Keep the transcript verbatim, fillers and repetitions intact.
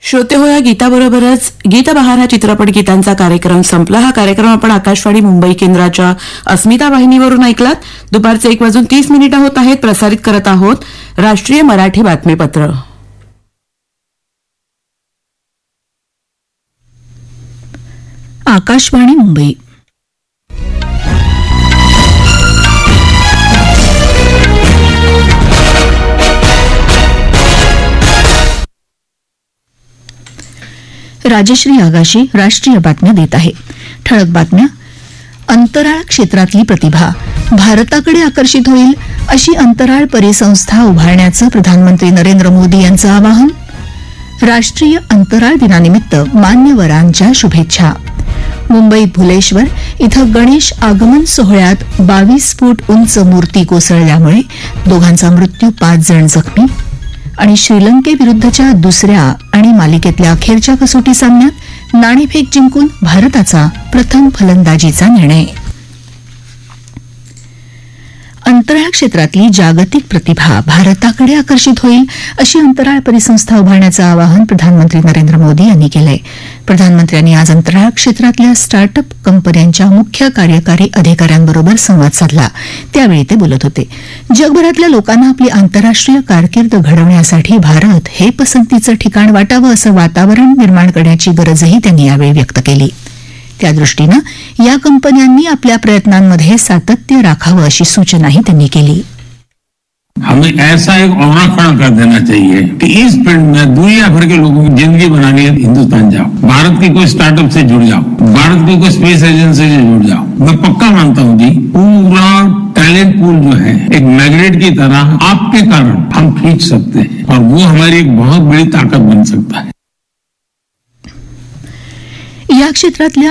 श्रोते हो, या गीताबरोबरच गीतबहार हा चित्रपट गीतांचा कार्यक्रम संपला. हा कार्यक्रम आपण आकाशवाणी मुंबई केंद्राच्या अस्मिता वाहिनीवरून ऐकलात. दुपारचे एक वाजून तीस मिनिटं होत आहेत. प्रसारित करत आहोत राष्ट्रीय मराठी बातमीपत्र. आकाशवाणी मुंबई. राजश्री आगाशी राष्ट्रीय बातम्या देत आहे. ठळक बातम्या. अंतराळ क्षेत्रातली प्रतिभा भारताकडे आकर्षित होईल अशी अंतराळ परिसंस्था उभारण्याचं प्रधानमंत्री नरेंद्र मोदी यांचं आवाहन. राष्ट्रीय अंतराळ दिनानिमित्त मान्यवरांच्या शुभेच्छा. मुंबईत भुलेश्वर इथं गणेश आगमन सोहळ्यात बावीस फूट उंच मूर्ती कोसळल्यामुळे दोघांचा मृत्यू, पाच जण जखमी. आणि श्रीलंकेविरुद्धच्या दुसऱ्या आणि मालिकेतल्या अखेरच्या कसोटी सामन्यात नाणेफेक जिंकून भारताचा प्रथम फलंदाजीचा निर्णय. अंतराळ क्षेत्रातली जागतिक प्रतिभा भारताकडे आकर्षित होईल अशी अंतराळ परिसंस्था उभारण्याचं आवाहन प्रधानमंत्री नरेंद्र मोदी यांनी केलंय. प्रधानमंत्र्यांनी आज अंतराळ क्षेत्रातल्या स्टार्टअप कंपन्यांच्या मुख्य कार्यकारी अधिकाऱ्यांबरोबर संवाद साधला. त्यावेळी ते बोलत होते. जगभरातल्या लोकांना आपली आंतरराष्ट्रीय कारकीर्द घडवण्यासाठी भारत हे पसंतीचं ठिकाण वाटावं असं वातावरण निर्माण करण्याची गरजही त्यांनी यावेळी व्यक्त केली. त्यादृष्टीनं या कंपन्यांनी आपल्या प्रयत्नांमध्ये सातत्य राखावं अशी सूचनाही त्यांनी केली. हमें ऐसा एक औरा खड़ा कर देना चाहिए कि इस फील्ड में दुनिया भर के लोगों की जिंदगी बनानी है, हिंदुस्तान जाओ, भारत की कोई स्टार्टअप से जुड़ जाओ, भारत की कोई स्पेस एजेंसी से जुड़ जाओ. मैं पक्का मानता हूँ जी, पूरा टैलेंट पूल जो है एक मैग्नेट की तरह आपके कारण हम खींच सकते हैं और वो हमारी एक बहुत बड़ी ताकत बन सकता है. या क्षेत्रातल्या